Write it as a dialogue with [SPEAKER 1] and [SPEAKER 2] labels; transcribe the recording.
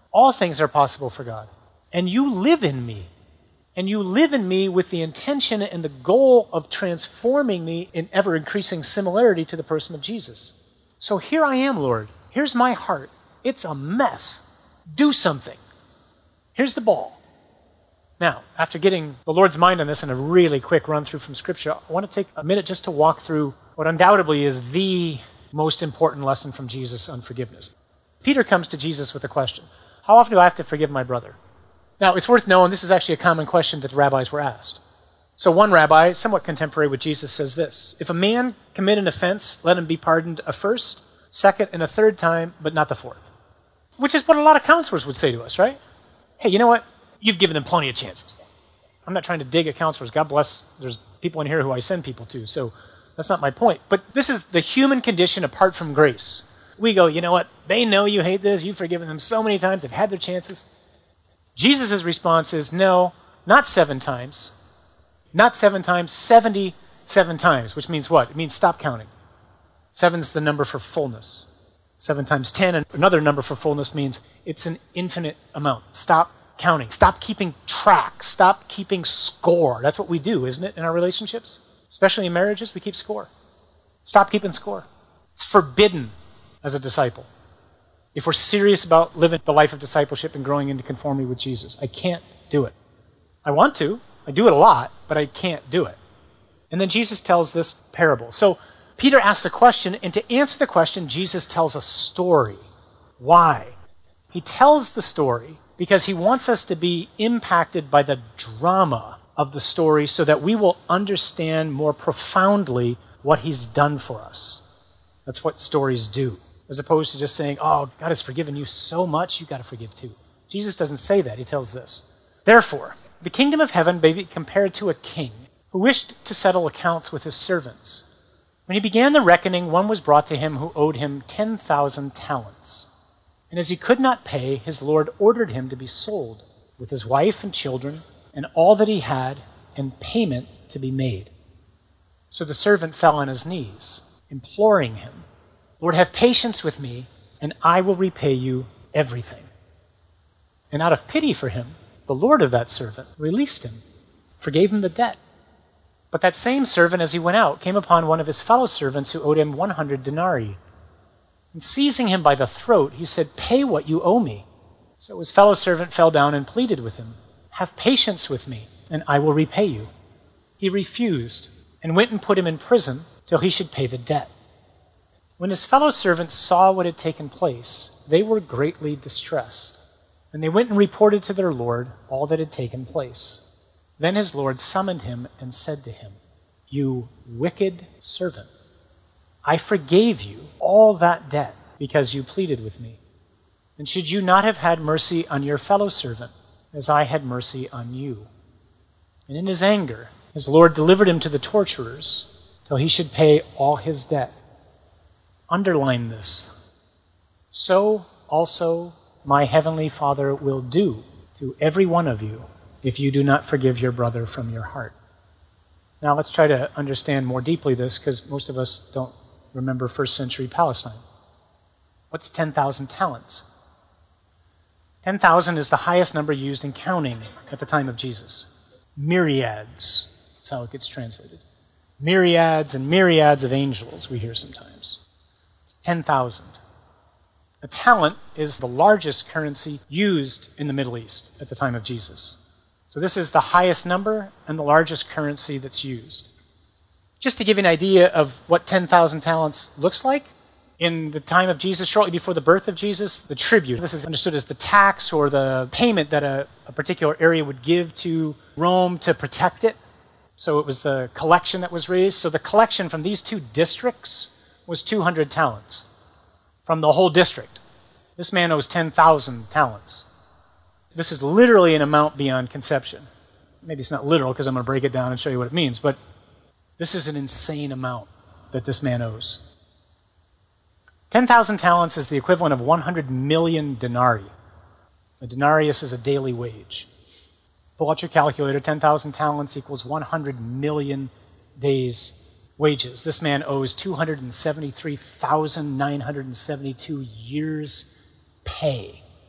[SPEAKER 1] All things are possible for God. And you live in me. And you live in me with the intention and the goal of transforming me in ever-increasing similarity to the person of Jesus. So here I am, Lord. Here's my heart. It's a mess. Do something. Here's the ball. Now, after getting the Lord's mind on this in a really quick run-through from Scripture, I want to take a minute just to walk through what undoubtedly is the most important lesson from Jesus on forgiveness. Peter comes to Jesus with a question. How often do I have to forgive my brother? Now, it's worth knowing this is actually a common question that the rabbis were asked. So one rabbi, somewhat contemporary with Jesus, says this: if a man commit an offense, let him be pardoned a first, second, and a third time, but not the fourth. Which is what a lot of counselors would say to us, right? Hey, you know what? You've given them plenty of chances. I'm not trying to dig at counselors. God bless, there's people in here who I send people to, so that's not my point. But this is the human condition apart from grace. We go, you know what? They know you hate this. You've forgiven them so many times. They've had their chances. Jesus' response is, no, not 7 times. Not 7 times, 77 times, which means what? It means stop counting. 7's the number for fullness. 7 times 10, and another number for fullness, means it's an infinite amount. Stop counting. Stop keeping track. Stop keeping score. That's what we do, isn't it, in our relationships? Especially in marriages, we keep score. Stop keeping score. It's forbidden as a disciple. If we're serious about living the life of discipleship and growing into conformity with Jesus, I can't do it. I want to. I do it a lot, but I can't do it. And then Jesus tells this parable. So Peter asks a question, and to answer the question, Jesus tells a story. Why? He tells the story because he wants us to be impacted by the drama of the story so that we will understand more profoundly what he's done for us. That's what stories do. As opposed to just saying, oh, God has forgiven you so much, you've got to forgive too. Jesus doesn't say that. He tells this. Therefore, the kingdom of heaven may be compared to a king who wished to settle accounts with his servants. When he began the reckoning, one was brought to him who owed him 10,000 talents. And as he could not pay, his Lord ordered him to be sold with his wife and children and all that he had, and payment to be made. So the servant fell on his knees, imploring him, Lord, have patience with me, and I will repay you everything. And out of pity for him, the Lord of that servant released him, forgave him the debt. But that same servant, as he went out, came upon one of his fellow servants who owed him 100 denarii. And seizing him by the throat, he said, pay what you owe me. So his fellow servant fell down and pleaded with him, have patience with me, and I will repay you. He refused, and went and put him in prison till he should pay the debt. When his fellow servants saw what had taken place, they were greatly distressed, and they went and reported to their Lord all that had taken place. Then his Lord summoned him and said to him, you wicked servant, I forgave you all that debt because you pleaded with me. And should you not have had mercy on your fellow servant as I had mercy on you? And in his anger, his Lord delivered him to the torturers till he should pay all his debt. Underline this. So also my heavenly Father will do to every one of you if you do not forgive your brother from your heart. Now let's try to understand more deeply this, because most of us don't remember first century Palestine. What's 10,000 talents? 10,000 is the highest number used in counting at the time of Jesus. Myriads, that's how it gets translated. Myriads and myriads of angels we hear sometimes. 10,000. A talent is the largest currency used in the Middle East at the time of Jesus. So this is the highest number and the largest currency that's used. Just to give you an idea of what 10,000 talents looks like, in the time of Jesus, shortly before the birth of Jesus, the tribute, this is understood as the tax or the payment that a particular area would give to Rome to protect it. So it was the collection that was raised. So the collection from these 2 districts was 200 talents from the whole district. This man owes 10,000 talents. This is literally an amount beyond conception. Maybe it's not literal because I'm going to break it down and show you what it means, but this is an insane amount that this man owes. 10,000 talents is the equivalent of 100 million denarii. A denarius is a daily wage. Pull out your calculator, 10,000 talents equals 100 million days' wages. This man owes 273,972 years' pay.